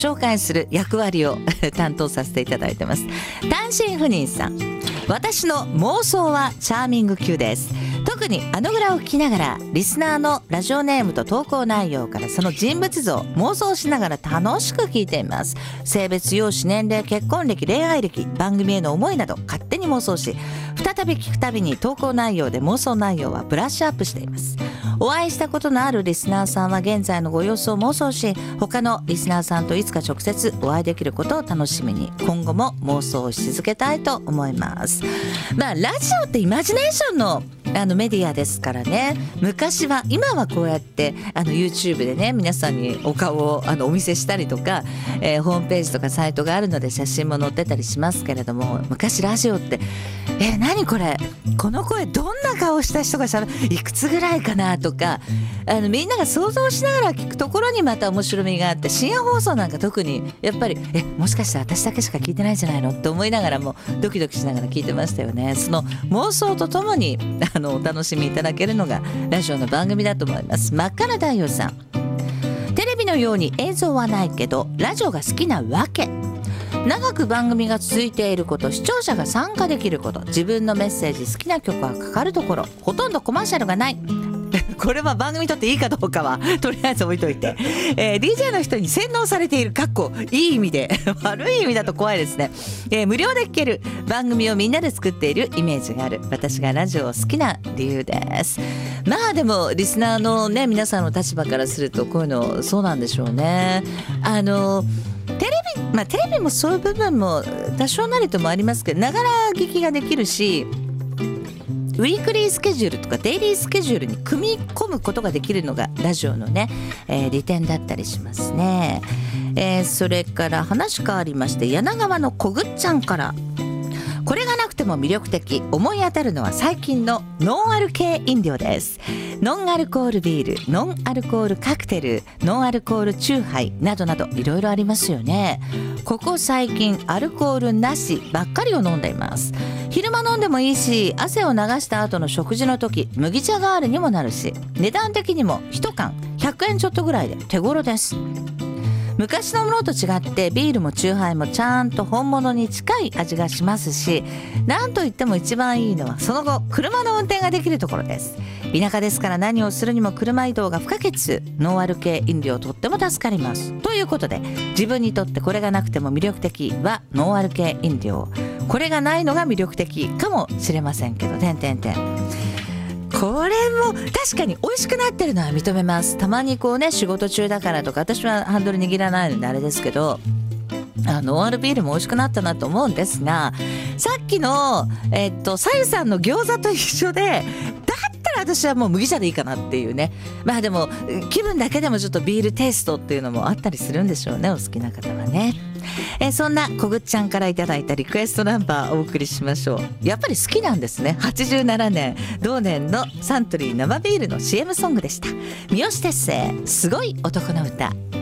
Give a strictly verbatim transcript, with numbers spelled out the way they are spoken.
紹介する役割を担当させていただいてます。単身赴任さん、私の妄想はチャーミング級です。特にあのぐらを聞きながらリスナーのラジオネームと投稿内容からその人物像妄想しながら楽しく聞いています。性別、容姿、年齢、結婚歴、恋愛歴、番組への思いなど勝手に妄想し、再び聞くたびに投稿内容で妄想内容はブラッシュアップしています。お会いしたことのあるリスナーさんは現在のご様子を妄想し、他のリスナーさんといつか直接お会いできることを楽しみに今後も妄想し続けたいと思います。まあラジオってイマジネーションのあのメディアですからね。昔は、今はこうやってあの YouTube でね皆さんにお顔をあのお見せしたりとか、えー、ホームページとかサイトがあるので写真も載ってたりしますけれども、昔ラジオってえー、何これこの声どんな顔した人がしゃべいくつぐらいかなとか、あのみんなが想像しながら聞くところにまた面白みがあって、深夜放送なんか特にやっぱりえもしかして私だけしか聞いてないんじゃないのって思いながらもドキドキしながら聞いてましたよね。その妄想とともにあのお楽しみいただけるのがラジオの番組だと思います。真っ赤な太陽さん、テレビのように映像はないけどラジオが好きなわけ。長く番組が続いていること、視聴者が参加できること、自分のメッセージ、好きな曲がかかるところ、ほとんどコマーシャルがないこれは番組にとっていいかどうかはとりあえず置いといて、えー、ディージェー の人に洗脳されている、かっこいい意味で悪い意味だと怖いですね、えー、無料で聴ける番組をみんなで作っているイメージがある私がラジオを好きな理由です。まあでもリスナーのね皆さんの立場からするとこういうのそうなんでしょうね。あのテレビ、まあテレビもそういう部分も多少なりともありますけど、ながら聞きができるし、ウィークリースケジュールとかデイリースケジュールに組み込むことができるのがラジオのね、えー、利点だったりしますね、えー、それから話変わりまして、柳川のこぐっちゃんから、これがなくても魅力的、思い当たるのは最近のノンアル系飲料です。ノンアルコールビール、ノンアルコールカクテル、ノンアルコールチューハイなどなどいろいろありますよね。ここ最近アルコールなしばっかりを飲んでいます。昼間飲んでもいいし、汗を流した後の食事の時麦茶代わりにもなるし、値段的にもいち缶ひゃくえんちょっとぐらいで手頃です。昔のものと違ってビールもチューハイもちゃんと本物に近い味がしますし、なんといっても一番いいのはその後車の運転ができるところです。田舎ですから何をするにも車移動が不可欠。ノンアル系飲料とっても助かります。ということで自分にとってこれがなくても魅力的はノンアル系飲料、これがないのが魅力的かもしれませんけど、てんてんてんこれも確かに美味しくなってるのは認めます。たまにこうね仕事中だからとか、私はハンドル握らないのであれですけど、あノンアルビールも美味しくなったなと思うんですが、さっきのえっとさゆさんの餃子と一緒で、だったら私はもう麦茶でいいかなっていうね。まあでも気分だけでもちょっとビールテイストっていうのもあったりするんでしょうね、お好きな方はね。えー、そんなこぐっちゃんからいただいたリクエストナンバーをお送りしましょう。やっぱり好きなんですね。はちじゅうななねん同年のサントリー生ビールの シーエム ソングでした。三好哲星、すごい男の歌。